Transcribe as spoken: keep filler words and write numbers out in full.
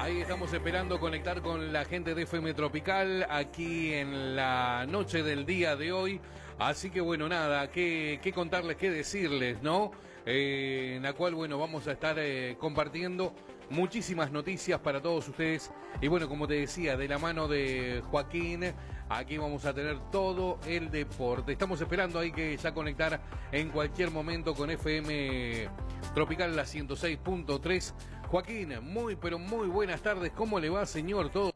Ahí estamos esperando conectar con la gente de F M Tropical aquí en la noche del día de hoy. Así que bueno, nada, qué, qué contarles, qué decirles, ¿no? Eh, en la cual, bueno, vamos a estar eh, compartiendo muchísimas noticias para todos ustedes. Y bueno, como te decía, de la mano de Joaquín, aquí vamos a tener todo el deporte. Estamos esperando ahí que ya conectar en cualquier momento con F M Tropical, la ciento seis punto tres. Joaquín, muy pero muy buenas tardes. ¿Cómo le va, señor? ¿Todo